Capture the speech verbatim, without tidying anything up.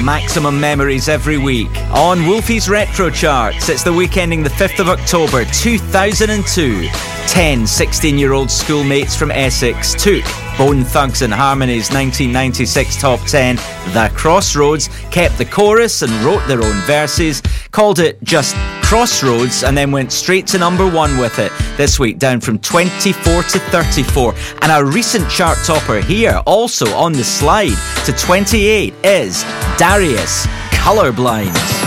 maximum memories every week. On Wolfie's Retro Charts, it's the week ending the fifth of October two thousand two. Ten sixteen-year-old schoolmates from Essex took Bone Thugs and Harmony's nineteen ninety-six top ten, The Crossroads, kept the chorus and wrote their own verses, called it just Crossroads, and then went straight to number one with it. This week down from twenty-four to thirty-four. And a recent chart topper here, also on the slide to twenty-eight, is Darius, Colorblind.